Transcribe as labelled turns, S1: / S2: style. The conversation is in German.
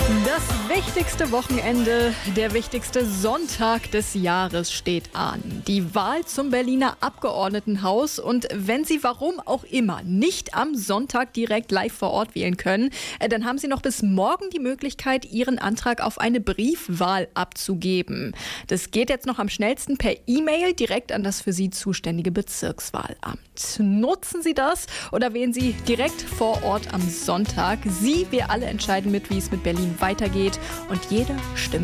S1: Das wichtigste Wochenende, der wichtigste Sonntag des Jahres steht an. Die Wahl zum Berliner Abgeordnetenhaus. Und wenn Sie warum auch immer nicht am Sonntag direkt live vor Ort wählen können, dann haben Sie noch bis morgen die Möglichkeit, Ihren Antrag auf eine Briefwahl abzugeben. Das geht jetzt noch am schnellsten per E-Mail direkt an das für Sie zuständige Bezirkswahlamt. Nutzen Sie das oder wählen Sie direkt vor Ort am Sonntag. Sie, wir alle entscheiden mit, wie es mit Berlin weitergeht. Und jede Stimme